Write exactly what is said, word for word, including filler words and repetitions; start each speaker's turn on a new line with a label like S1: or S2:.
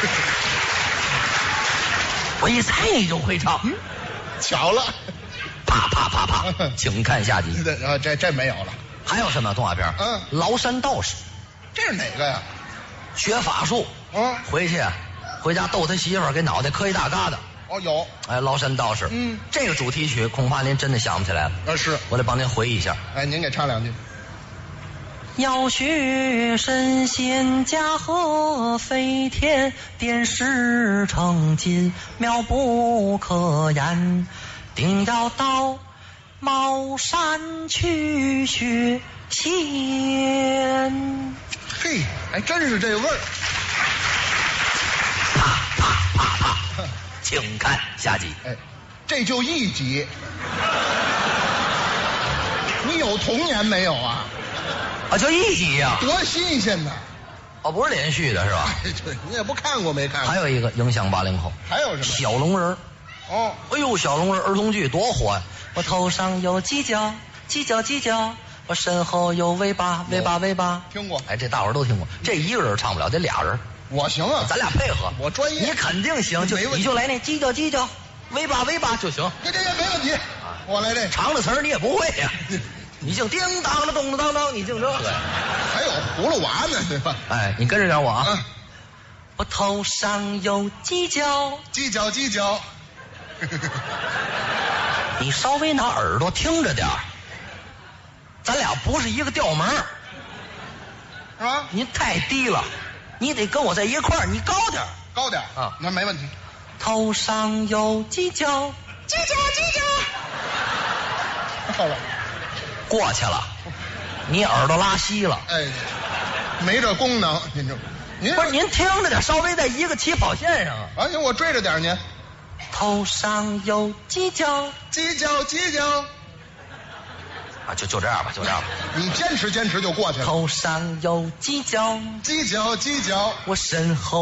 S1: 我一猜你就会唱，
S2: 嗯，巧了，
S1: 啪啪啪啪，请看下集。
S2: 这啊这这没有了。
S1: 还有什么动画片？
S2: 嗯，
S1: 崂山道士，
S2: 这是哪个呀？
S1: 学法术，
S2: 嗯，
S1: 回去回家逗他媳妇儿，给脑袋磕一大疙瘩。
S2: 哦，有。
S1: 哎，崂山道士，
S2: 嗯，
S1: 这个主题曲恐怕您真的想不起来了。
S2: 啊，是，
S1: 我得帮您回忆一下。
S2: 哎，您给唱两句。
S1: 要学神仙驾鹤飞天，点石成金，妙不可言。定要到茅山去学仙。
S2: 嘿，还真是这味儿。
S1: 啪啪啪啪，请看下集。
S2: 哎，这就一集。你有童年没有啊？
S1: 啊，就一集呀、啊，
S2: 多新鲜呐！
S1: 哦，不是连续的是吧？
S2: 哎，对，你也不看过没看过？
S1: 还有一个影响八零后，
S2: 还有什么？
S1: 小龙人。
S2: 哦，
S1: 哎呦，小龙人儿童剧多火呀！我头上有犄角，犄角犄角，我身后有尾巴，尾巴尾巴。
S2: 听过？
S1: 哎，这大伙儿都听过。这一个人唱不了，得俩人。
S2: 我行啊，
S1: 咱俩配合。
S2: 我专业。
S1: 你肯定行，就你就来那犄角犄角，尾巴尾巴就行。
S2: 这这这没问题，我来这
S1: 长的词儿你也不会呀。你净叮当的咚的当当，你净这。
S2: 对，还有葫芦娃呢，对吧？
S1: 哎，你跟着点我啊。
S2: 嗯、
S1: 我头上有犄角，
S2: 犄角犄角。
S1: 你稍微拿耳朵听着点儿，咱俩不是一个调门儿，
S2: 是吧？
S1: 您太低了，你得跟我在一块儿，你高点儿，
S2: 高点
S1: 啊，
S2: 那没问题。
S1: 头上有犄角，
S2: 犄角犄角。好了，
S1: 过去了，你耳朵拉稀了。
S2: 哎，没这功能，您这，您
S1: 不是您听着点，稍微在一个起跑线上啊。
S2: 哎呀，我追着点您。
S1: 头上有犄角，
S2: 犄角犄角。
S1: 啊，就就这样吧，就这样吧。
S2: 你坚持坚持就过去了。
S1: 头上有犄角，
S2: 犄角犄角，
S1: 我身后